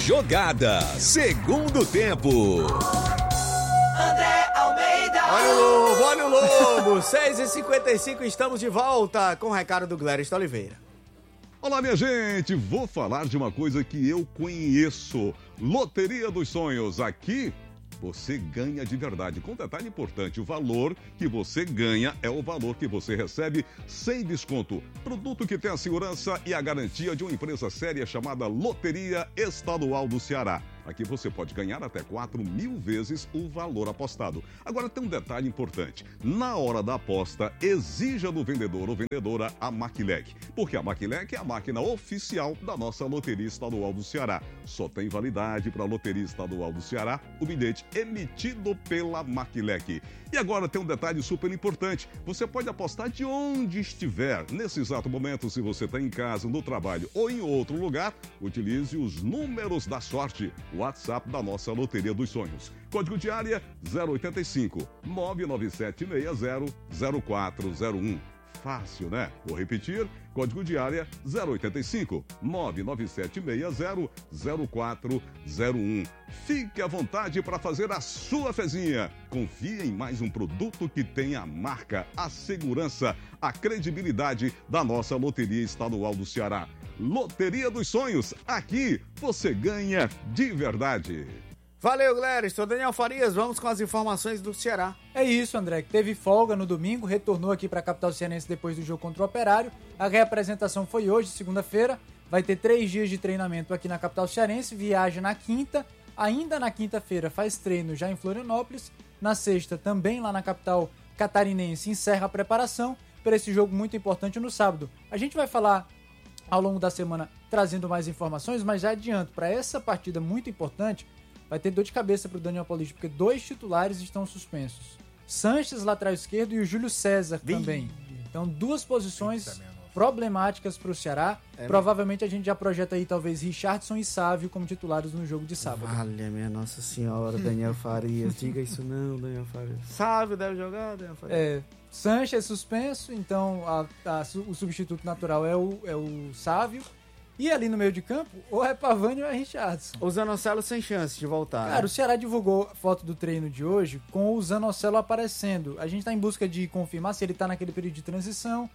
Jogada, segundo tempo. André Almeida. Olha o Lobo, 6h55, estamos de volta com o recado do Glerist Oliveira. Olá, minha gente, vou falar de uma coisa que eu conheço. Loteria dos Sonhos. Aqui você ganha de verdade. Com detalhe importante, o valor que você ganha é o valor que você recebe sem desconto. Produto que tem a segurança e a garantia de uma empresa séria chamada Loteria Estadual do Ceará. Aqui você pode ganhar até 4.000 vezes o valor apostado. Agora tem um detalhe importante. Na hora da aposta, exija do vendedor ou vendedora a Maquilec. Porque a Maquilec é a máquina oficial da nossa Loteria Estadual do Ceará. Só tem validade para a Loteria Estadual do Ceará o bilhete emitido pela Maquilec. E agora tem um detalhe super importante. Você pode apostar de onde estiver. Nesse exato momento, se você está em casa, no trabalho ou em outro lugar, utilize os números da sorte. WhatsApp da nossa Loteria dos Sonhos. Código de área 085 99760 0401. Fácil, né? Vou repetir. Código de área 085 99760 0401. Fique à vontade para fazer a sua fezinha. Confie em mais um produto que tem a marca, a segurança, a credibilidade da nossa Loteria Estadual do Ceará. Loteria dos Sonhos, aqui você ganha de verdade. Valeu, Glerist. Sou Daniel Farias, vamos com as informações do Ceará. É isso, André, que teve folga no domingo, retornou aqui para a capital cearense depois do jogo contra o Operário. A reapresentação foi hoje, segunda-feira, vai ter 3 dias de treinamento aqui na capital cearense, viaja na quinta, ainda na quinta-feira faz treino já em Florianópolis, na sexta também lá na capital catarinense encerra a preparação para esse jogo muito importante no sábado. A gente vai falar ao longo da semana trazendo mais informações, mas já adianto, para essa partida muito importante, vai ter dor de cabeça para o Daniel Paulista, porque 2 titulares estão suspensos. Sanches, lateral esquerdo, e o Júlio César também. Então, 2 posições problemáticas para o Ceará. Provavelmente a gente já projeta aí talvez Richardson e Sávio como titulares no jogo de sábado. Olha, minha Nossa Senhora, Daniel Farias. Diga isso não, Daniel Farias. Sávio deve jogar, Daniel Farias. Sanches suspenso, então o substituto natural é o Sávio. E ali no meio de campo, ou é Pavani ou é Richardson. O Zanocelo sem chance de voltar. Cara, o Ceará divulgou a foto do treino de hoje com o Zanocelo aparecendo. A gente tá em busca de confirmar se ele tá naquele período de transição.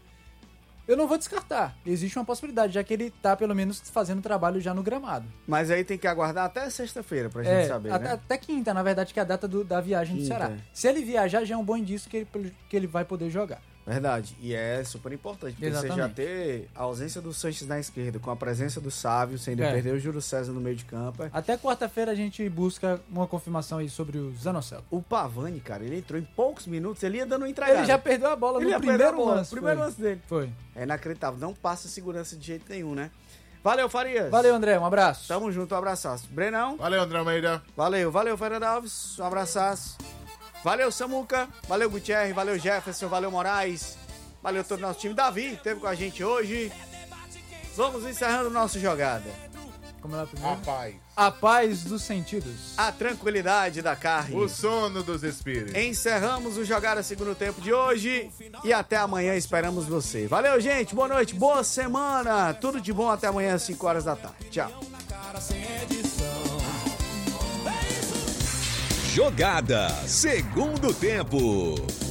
Eu não vou descartar. Existe uma possibilidade, já que ele tá pelo menos fazendo trabalho já no gramado. Mas aí tem que aguardar até sexta-feira pra gente saber, né? Até quinta, na verdade, que é a data da viagem do Ceará. Se ele viajar, já é um bom indício que ele vai poder jogar. Verdade, e é super importante, porque você já ter a ausência do Sanches na esquerda, com a presença do Sávio, sem perder o Júlio César no meio de campo. Até quarta-feira a gente busca uma confirmação aí sobre o Zanocelo. O Pavani, cara, ele entrou em poucos minutos, ele ia dando uma entregada. Ele já perdeu a bola no primeiro lance. Primeiro lance dele. Foi. É inacreditável, não passa segurança de jeito nenhum, né? Valeu, Farias. Valeu, André, um abraço. Tamo junto, um abraçaço. Brenão. Valeu, André Almeida. Valeu, Fernando Alves, um abraçaço. Valeu, Samuca. Valeu, Gutierrez. Valeu, Jefferson. Valeu, Moraes. Valeu todo o nosso time. Davi esteve com a gente hoje. Vamos encerrando nossa jogada. Como é a primeira? A paz. A paz dos sentidos. A tranquilidade da carne. O sono dos espíritos. Encerramos o Jogada Segundo Tempo de hoje. E até amanhã esperamos você. Valeu, gente. Boa noite. Boa semana. Tudo de bom até amanhã às 5 horas da tarde. Tchau. Jogada Segundo Tempo.